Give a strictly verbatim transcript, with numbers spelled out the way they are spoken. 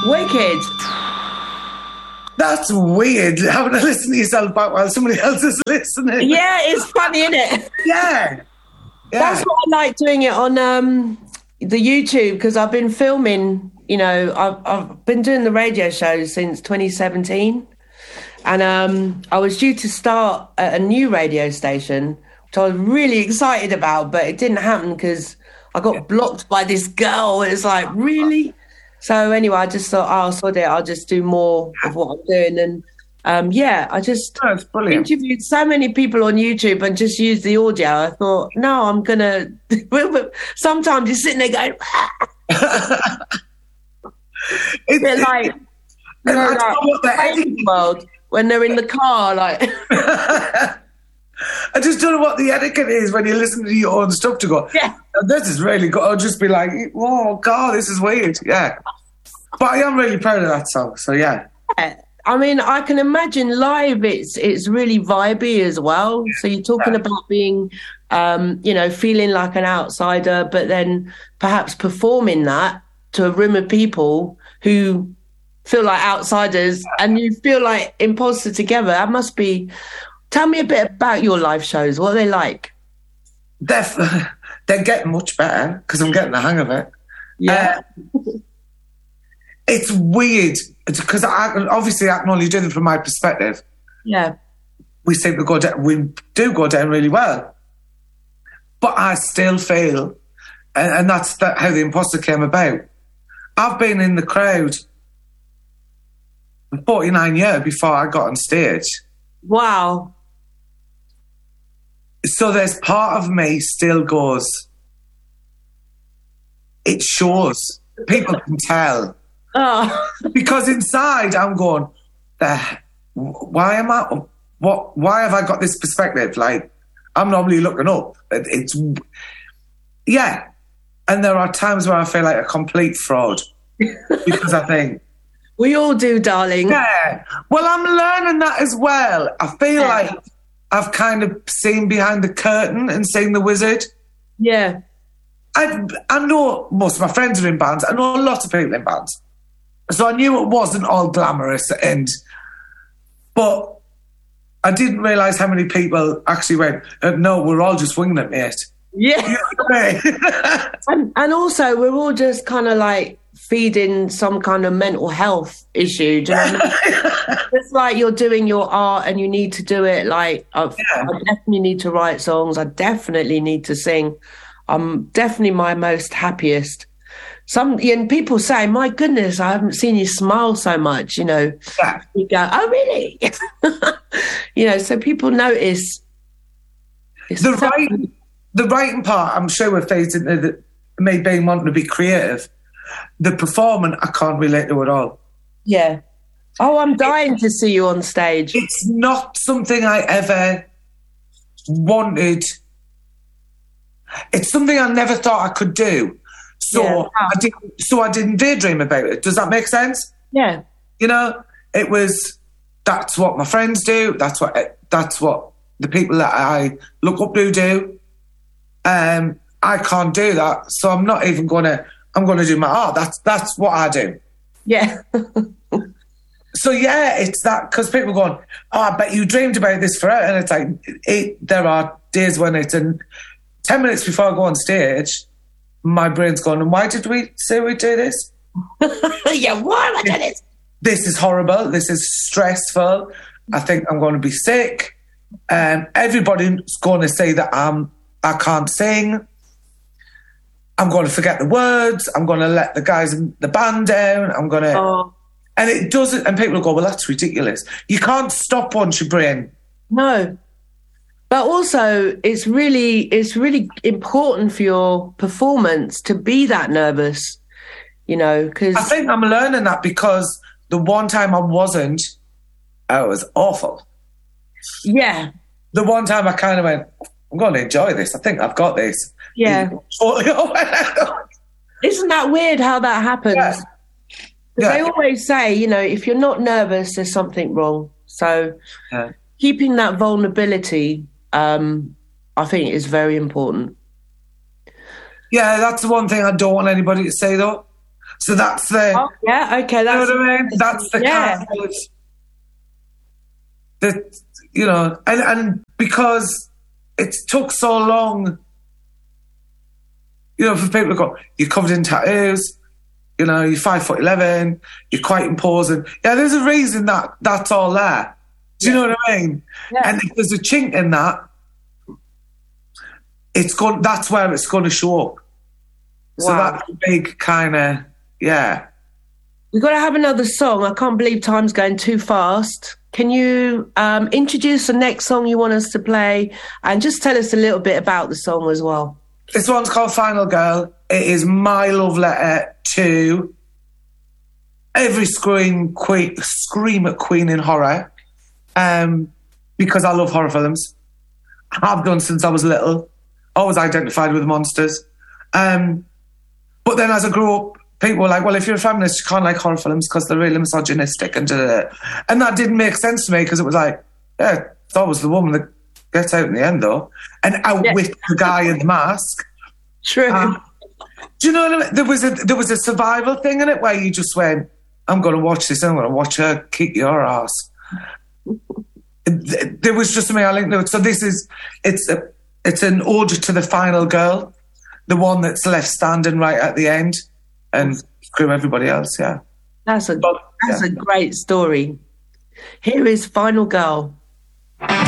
Wicked. That's weird, having to listen to yourself back while somebody else is listening. Yeah, it's funny, isn't it? Yeah. Yeah. That's why I like doing it on um, the YouTube, because I've been filming, you know, I've, I've been doing the radio show since twenty seventeen. And um, I was due to start at a new radio station, which I was really excited about, but it didn't happen because I got yeah. blocked by this girl. It was like, really? So anyway, I just thought, oh, sod it, I'll just do more of what I'm doing. And um, yeah, I just oh, interviewed so many people on YouTube and just used the audio. I thought, no, I'm going to... Sometimes you're sitting there going... it's it, like, you know, like the editing world, when they're in the car, like... I just don't know what the etiquette is when you listen to your own stuff to go, yeah, this is really good. I'll just be like, oh, God, this is weird. Yeah. But I am really proud of that song, so yeah. yeah. I mean, I can imagine live it's it's really vibey as well. So you're talking yeah. about being, um, you know, feeling like an outsider, but then perhaps performing that to a room of people who feel like outsiders and you feel like imposters together. That must be... Tell me a bit about your live shows. What are they like? They're, they're getting much better because I'm getting the hang of it. Yeah. Uh, it's weird because I, obviously I can only do them from my perspective. Yeah. We seem to go down, we do go down really well. But I still feel, and, and that's the, how the imposter came about. I've been in the crowd for forty-nine years before I got on stage. Wow. So there's part of me still goes, it shows. People can tell. Oh. Because inside I'm going, why am I, what, why have I got this perspective? Like, I'm normally looking up. It, it's, yeah. And there are times where I feel like a complete fraud because I think, we all do, darling. Yeah. Well, I'm learning that as well. I feel yeah. like I've kind of seen behind the curtain and seen the wizard. Yeah. I I know most of my friends are in bands. I know a lot of people in bands. So I knew it wasn't all glamorous and... But I didn't realise how many people actually went, no, we're all just winging it, mate. Yeah. You know what I mean? and, and also, we're all just kind of like feeding some kind of mental health issue. Do you know what I mean? It's like you're doing your art and you need to do it. Like, I've, yeah. I definitely need to write songs. I definitely need to sing. I'm definitely my most happiest. Some and people say, my goodness, I haven't seen you smile so much, you know. Yeah. You go, oh, really? You know, so people notice. It's the writing, the writing part, I'm sure we're facing the me being wanting to be creative. The performing, I can't relate to at all. Yeah. Oh, I'm dying it, to see you on stage. It's not something I ever wanted. It's something I never thought I could do. So yeah. I didn't. So I didn't daydream about it. Does that make sense? Yeah. You know, it was. That's what my friends do. That's what. That's what the people that I look up to do. Um, I can't do that, so I'm not even gonna. I'm gonna do my art. That's that's what I do. Yeah. So yeah, it's that because people are going, oh, I bet you dreamed about this forever, and it's like it, there are days when it's in ten minutes before I go on stage. My brain's going, and why did we say we do this? Yeah, why am I doing this? This is horrible. This is stressful. I think I'm going to be sick. Um, everybody's going to say that I'm, I can't sing. I'm going to forget the words. I'm going to let the guys in the band down. I'm going to... Oh. And it doesn't... And people go, well, that's ridiculous. You can't stop once your brain... No. But also, it's really it's really important for your performance to be that nervous, you know, because... I think I'm learning that because the one time I wasn't, I was awful. Yeah. The one time I kind of went, I'm going to enjoy this. I think I've got this. Yeah. Isn't that weird how that happens? Yeah. Yeah. They always say, you know, if you're not nervous, there's something wrong. So yeah. keeping that vulnerability... Um, I think is very important. Yeah, that's the one thing I don't want anybody to say, though. So that's the, Oh, yeah, okay. you know That's, what I mean? That's the yeah. kind of, the, you know, and, and because it took so long, you know, for people to go, you're covered in tattoos, you know, you're five foot eleven, you're quite imposing. Yeah, there's a reason that that's all there. Do you yeah. know what I mean? Yeah. And if there's a chink in that, it's going. That's where it's going to show up. Wow. So that's a big kind of, yeah. We've got to have another song. I can't believe time's going too fast. Can you um, introduce the next song you want us to play and just tell us a little bit about the song as well? This one's called Final Girl. It is my love letter to every scream, queen, scream at Queen in horror, um, because I love horror films. I have done since I was little. Always identified with monsters. Um, but then as I grew up, people were like, well, if you're a feminist, you can't like horror films because they're really misogynistic. And da-da-da. And that didn't make sense to me because it was like, yeah, it's always the woman that gets out in the end, though. And outwit yeah. the guy in the mask. True. Um, do you know what I mean? There was, a, there was a survival thing in it where you just went, I'm going to watch this and I'm going to watch her kick your ass. There was just something I linked to it. So this is, it's a, it's an ode to the final girl, the one that's left standing right at the end. And screw everybody else, yeah. That's a but, that's yeah. a great story. Here is Final Girl.